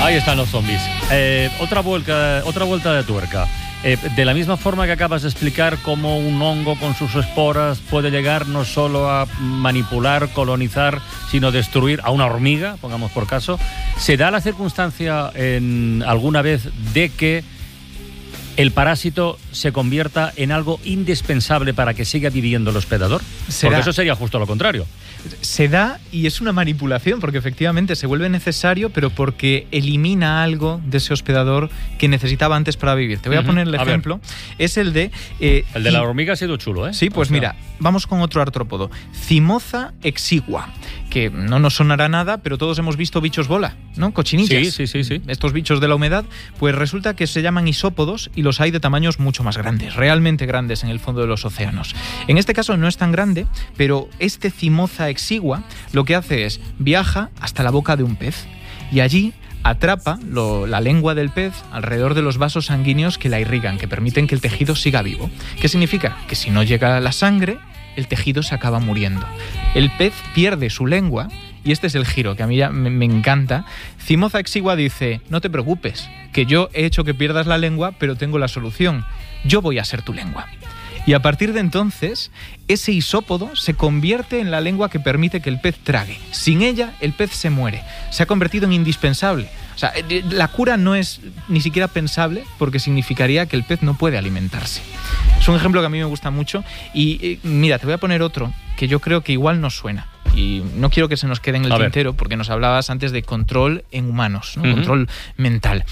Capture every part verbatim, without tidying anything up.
Ahí están los zombies. Eh, otra, vuelta, otra vuelta de tuerca. Eh, de la misma forma que acabas de explicar cómo un hongo con sus esporas puede llegar no solo a manipular, colonizar, sino destruir a una hormiga, pongamos por caso, ¿se da la circunstancia en alguna vez de que el parásito se convierta en algo indispensable para que siga viviendo el hospedador? ¿Será? Porque eso sería justo lo contrario. Se da y es una manipulación, porque efectivamente se vuelve necesario, pero porque elimina algo de ese hospedador que necesitaba antes para vivir. Te voy a uh-huh. poner el a ejemplo. Ver. Es el de... Eh, el de la hormiga ha sido chulo, ¿eh? Sí, pues o sea... mira, vamos con otro artrópodo. Cimoza exigua, que no nos sonará nada, pero todos hemos visto bichos bola, ¿no? Cochinillas. Sí, sí, sí, sí. Estos bichos de la humedad, pues resulta que se llaman isópodos y los hay de tamaños mucho más grandes, realmente grandes en el fondo de los océanos. En este caso no es tan grande, pero este Cimoza exigua lo que hace es viaja hasta la boca de un pez y allí atrapa lo, la lengua del pez alrededor de los vasos sanguíneos que la irrigan, que permiten que el tejido siga vivo. ¿Qué significa? Que si no llega la sangre, el tejido se acaba muriendo. El pez pierde su lengua y este es el giro que a mí ya me, me encanta. Cimoza exigua dice, no te preocupes, que yo he hecho que pierdas la lengua, pero tengo la solución. Yo voy a ser tu lengua. Y a partir de entonces, ese isópodo se convierte en la lengua que permite que el pez trague. Sin ella, el pez se muere. Se ha convertido en indispensable. O sea, la cura no es ni siquiera pensable porque significaría que el pez no puede alimentarse. Es un ejemplo que a mí me gusta mucho. Y eh, mira, te voy a poner otro que yo creo que igual nos suena. Y no quiero que se nos quede en el a tintero ver. Porque nos hablabas antes de control en humanos, ¿no? Uh-huh. Control mental.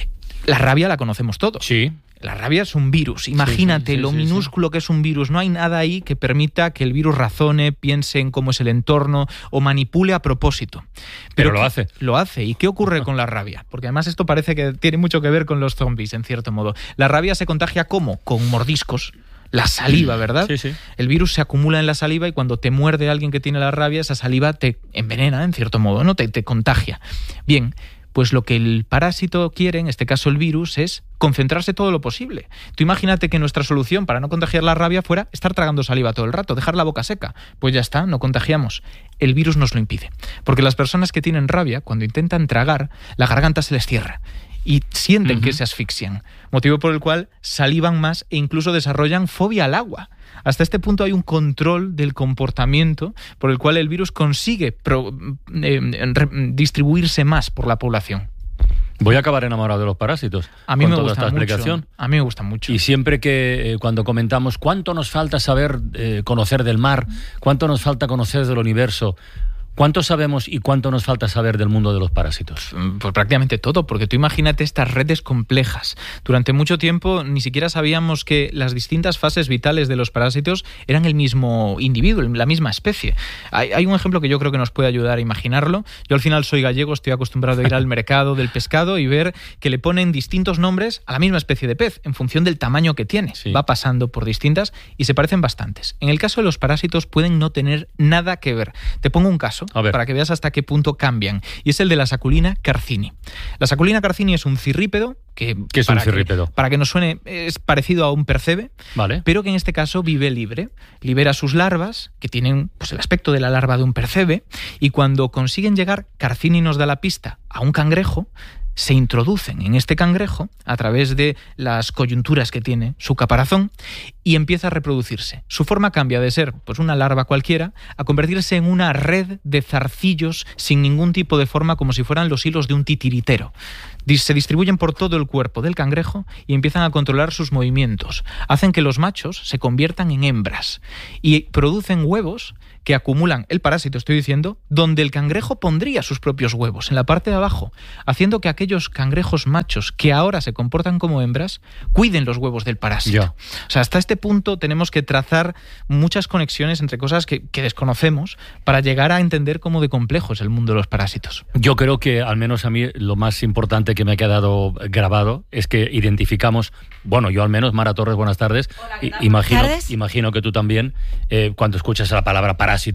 La rabia la conocemos todos. Sí. La rabia es un virus. Imagínate sí, sí, sí, lo sí, minúsculo sí. que es un virus. No hay nada ahí que permita que el virus razone, piense en cómo es el entorno o manipule a propósito. Pero, Pero lo hace. Lo hace. ¿Y qué ocurre con la rabia? Porque además esto parece que tiene mucho que ver con los zombies, en cierto modo. La rabia se contagia ¿cómo? Con mordiscos. La saliva, ¿verdad? Sí, sí. El virus se acumula en la saliva y cuando te muerde alguien que tiene la rabia, esa saliva te envenena, en cierto modo, ¿no? Te, te contagia. Bien, pues lo que el parásito quiere, en este caso el virus, es concentrarse todo lo posible. Tú imagínate que nuestra solución para no contagiar la rabia fuera estar tragando saliva todo el rato, dejar la boca seca. Pues ya está, no contagiamos. El virus nos lo impide. Porque las personas que tienen rabia, cuando intentan tragar, la garganta se les cierra y sienten uh-huh. que se asfixian, motivo por el cual salivan más e incluso desarrollan fobia al agua. Hasta este punto hay un control del comportamiento por el cual el virus consigue pro, eh, re, distribuirse más por la población. Voy a acabar enamorado de los parásitos. A mí con me toda gusta esta mucho. explicación. A mí me gusta mucho. Y siempre que eh, cuando comentamos cuánto nos falta saber eh, conocer del mar, cuánto nos falta conocer del universo, ¿cuánto sabemos y cuánto nos falta saber del mundo de los parásitos? Pues prácticamente todo, porque tú imagínate estas redes complejas. Durante mucho tiempo ni siquiera sabíamos que las distintas fases vitales de los parásitos eran el mismo individuo, la misma especie. Hay, hay un ejemplo que yo creo que nos puede ayudar a imaginarlo. Yo al final soy gallego, estoy acostumbrado a ir al mercado del pescado y ver que le ponen distintos nombres a la misma especie de pez, en función del tamaño que tiene. Sí. Va pasando por distintas y se parecen bastantes. En el caso de los parásitos pueden no tener nada que ver. Te pongo un caso para que veas hasta qué punto cambian. Y es el de la Saculina carcini. La Saculina carcini es un cirrípedo que, ¿Qué es un cirrípedo? Que, para que nos suene, es parecido a un percebe, vale. pero que en este caso vive libre. Libera sus larvas, que tienen pues, el aspecto de la larva de un percebe, y cuando consiguen llegar, Carcini nos da la pista, a un cangrejo, se introducen en este cangrejo a través de las coyunturas que tiene su caparazón y empieza a reproducirse. Su forma cambia de ser pues una larva cualquiera a convertirse en una red de zarcillos sin ningún tipo de forma, como si fueran los hilos de un titiritero. Se distribuyen por todo el cuerpo del cangrejo y empiezan a controlar sus movimientos. Hacen que los machos se conviertan en hembras y producen huevos que acumulan el parásito, estoy diciendo, donde el cangrejo pondría sus propios huevos, en la parte de abajo, haciendo que aquellos cangrejos machos que ahora se comportan como hembras cuiden los huevos del parásito. Ya. O sea, hasta este punto tenemos que trazar muchas conexiones entre cosas que, que desconocemos para llegar a entender cómo de complejo es el mundo de los parásitos. Yo creo que, al menos a mí, lo más importante que me ha quedado grabado es que identificamos, bueno, yo al menos, Mara Torres, buenas tardes. Hola, ¿qué tal? Imagino, Buenas tardes. Imagino que tú también, eh, cuando escuchas la palabra parásito,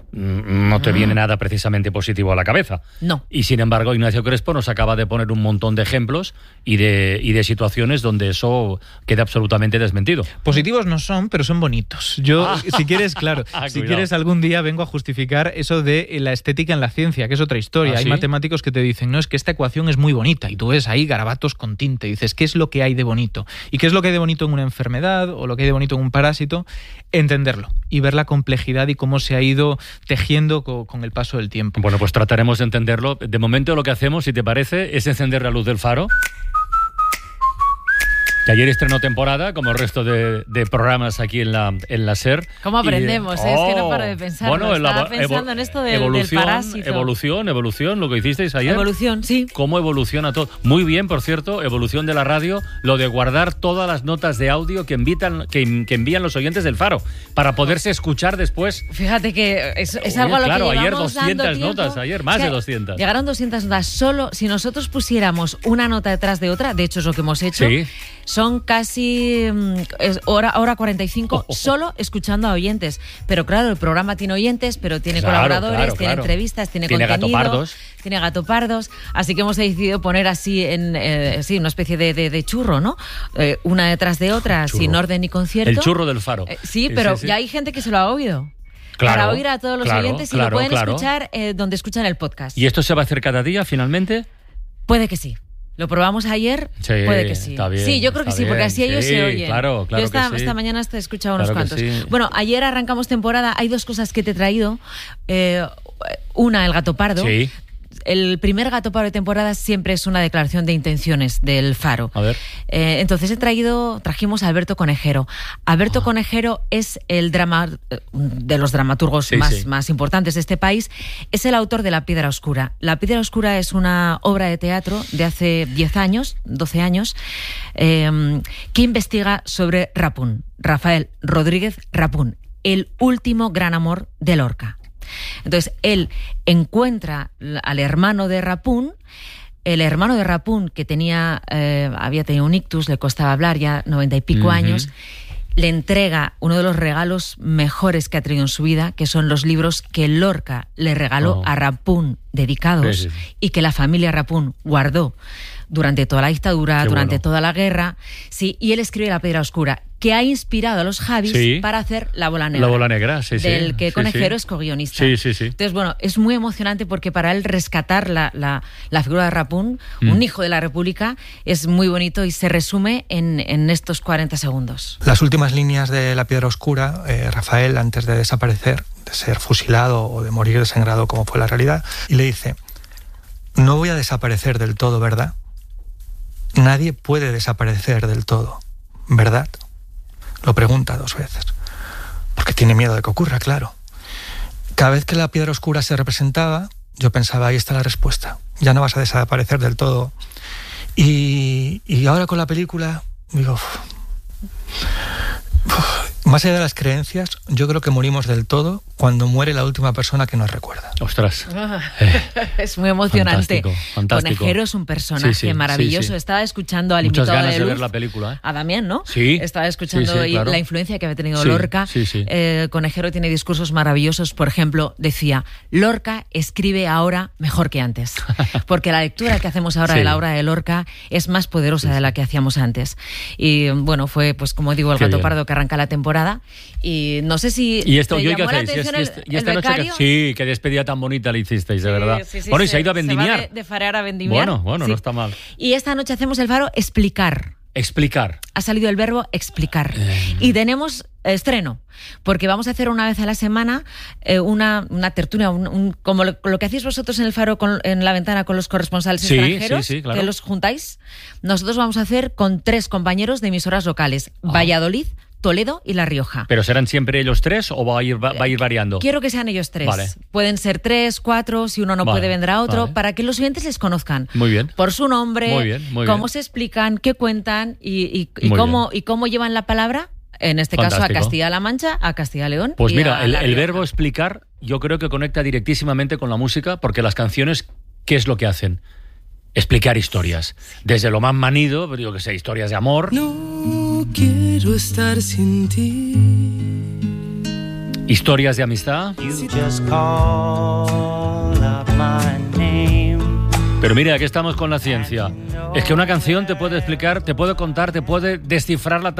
no te viene nada precisamente positivo a la cabeza. No. Y sin embargo, Ignacio Crespo nos acaba de poner un montón de ejemplos y de, y de situaciones donde eso queda absolutamente desmentido. Positivos no son, pero son bonitos. Yo, ah. si quieres, claro, ah, si quieres algún día vengo a justificar eso de la estética en la ciencia, que es otra historia. ¿Ah, hay sí? matemáticos que te dicen, no, es que esta ecuación es muy bonita, y tú ves ahí garabatos con tinte, y dices, ¿qué es lo que hay de bonito? ¿Y qué es lo que hay de bonito en una enfermedad o lo que hay de bonito en un parásito? Entenderlo y ver la complejidad y cómo se ha ido tejiendo con, con el paso del tiempo. Bueno, pues trataremos de entenderlo. De momento lo que hacemos, si te parece, es encender la luz del faro. Que ayer estrenó temporada, como el resto de, de programas aquí en la, en la SER. ¿Cómo aprendemos? Y, eh? oh, es que no paro de pensar. Bueno, Estaba evo, pensando en esto del, evolución, del parásito. Evolución, evolución, lo que hicisteis ayer. Evolución, sí. Cómo evoluciona todo. Muy bien, por cierto, evolución de la radio, lo de guardar todas las notas de audio que, invitan, que, que envían los oyentes del Faro, para poderse escuchar después. Fíjate que es, es Oye, algo a lo claro, que ayer llevamos doscientas dando notas, tiempo. ayer más es que de doscientas. Llegaron doscientas notas. Solo si nosotros pusiéramos una nota detrás de otra, de hecho es lo que hemos hecho, Sí. son casi mm, es hora, hora cuarenta y cinco Oh, oh, oh. solo escuchando a oyentes. Pero claro, el programa tiene oyentes, pero tiene Claro, colaboradores, claro, tiene claro. entrevistas, tiene, Tiene contenido, gatopardos. tiene gatopardos. Así que hemos decidido poner así en eh, sí, una especie de, de, de churro, ¿no? Eh, una detrás de otra, Churro. sin orden ni concierto. El churro del Faro. Eh, sí, pero sí, sí. ya hay gente que se lo ha oído. Claro, para oír a todos los claro, oyentes y claro, lo pueden claro. escuchar eh, donde escuchan el podcast. ¿Y esto se va a hacer cada día, finalmente? Puede que sí. Lo probamos ayer, Sí, puede que sí. está bien, sí, yo creo que está sí, porque bien. así ellos Sí, se oyen. claro, claro yo esta, que sí. esta mañana he escuchado unos Claro que cuantos. sí. Bueno, ayer arrancamos temporada. Hay dos cosas que te he traído. Eh, una, el gato pardo. Sí. El primer gato pardo de temporada siempre es una declaración de intenciones del Faro. A ver. Eh, entonces he traído, trajimos a Alberto Conejero. Alberto Ah. Conejero es el drama de los dramaturgos Sí, más, sí. más importantes de este país. Es el autor de La Piedra Oscura. La Piedra Oscura es una obra de teatro de hace diez años, doce años, eh, que investiga sobre Rapún, Rafael Rodríguez Rapún, el último gran amor de Lorca. Entonces, él encuentra al hermano de Rapún. El hermano de Rapún, que tenía, eh, había tenido un ictus, le costaba hablar, ya noventa y pico Uh-huh. años, le entrega uno de los regalos mejores que ha tenido en su vida, que son los libros que Lorca le regaló Oh. a Rapún, dedicados, Sí, sí, sí. y que la familia Rapún guardó durante toda la dictadura, Qué durante bueno. toda la guerra. Sí, y él escribe La Piedra Oscura, que ha inspirado a los Javis Sí. para hacer La Bola Negra. La Bola Negra, sí, sí. Del que Sí, Conejero sí. es co-guionista. Sí, sí, sí. Entonces, bueno, es muy emocionante porque para él rescatar la, la, la figura de Rapún, Mm. un hijo de la República, es muy bonito y se resume en, en estos cuarenta segundos. Las últimas líneas de La Piedra Oscura, eh, Rafael, antes de desaparecer, de ser fusilado o de morir desangrado como fue la realidad, y le dice, no voy a desaparecer del todo, ¿verdad? Nadie puede desaparecer del todo, ¿verdad? Lo pregunta dos veces, porque tiene miedo de que ocurra, claro. Cada vez que La Piedra Oscura se representaba, yo pensaba, ahí está la respuesta, ya no vas a desaparecer del todo. Y, y ahora con la película, digo, uf, uf, más allá de las creencias, yo creo que morimos del todo cuando muere la última persona que nos recuerda. Ostras. Es muy emocionante. Fantástico, fantástico. Conejero es un personaje Sí, sí, moroso. sí, sí. Estaba escuchando al Muchas invitado ganas de de Luz, ver la película, ¿eh? a Damián, ¿no? Sí. Estaba escuchando Sí, sí, y claro. la influencia que había tenido Sí, Lorca. sí, sí. Eh, Conejero tiene discursos maravillosos. Por ejemplo, decía, Lorca escribe ahora mejor que antes. Porque la lectura que hacemos ahora Sí. de la obra de Lorca es más poderosa Sí, de la sí. que hacíamos antes. Y bueno, fue, pues como digo, el Qué gato bien. pardo que arranca la temporada. Y no sé si ¿Y esto te ¿y hoy qué llamó la hacéis? ¿Y atención es- y el- esta- y el esta noche qué- becario. Sí, qué despedida tan bonita le hicisteis, de verdad. Sí, sí, Bueno, y se- se ha ido a se va vendimiar. de, de farear a vendimiar. Bueno, bueno, Sí. no está mal. Y esta noche hacemos el Faro explicar. Explicar. Ha salido el verbo explicar. Eh. Y tenemos estreno, porque vamos a hacer una vez a la semana eh, una, una tertulia, un, un- como lo, lo que hacéis vosotros en el Faro con- en la ventana con los corresponsales Sí, extranjeros, sí, sí, claro. que los juntáis. Nosotros vamos a hacer con tres compañeros de emisoras locales, Ah. Valladolid, Toledo y La Rioja. ¿Pero serán siempre ellos tres o va a ir, va, va a ir variando? Quiero que sean ellos tres. Vale. Pueden ser tres, cuatro, si uno no Vale, puede vendrá otro, vale. para que los oyentes les conozcan. Muy bien. Por su nombre, Muy bien, muy cómo bien. se explican, qué cuentan y, y- y Muy cómo, y cómo llevan la palabra, en este caso a Fantástico. Castilla-La Mancha, a Castilla-León. Pues y mira, a el, La el Rioja. verbo explicar yo creo que conecta directísimamente con la música, porque las canciones, ¿qué es lo que hacen? Explicar historias. Desde lo más manido, yo que sé, historias de amor. No quiero estar sin ti. Historias de amistad. Pero mira, aquí estamos con la ciencia. Es que una canción te puede explicar, te puede contar, te puede descifrar la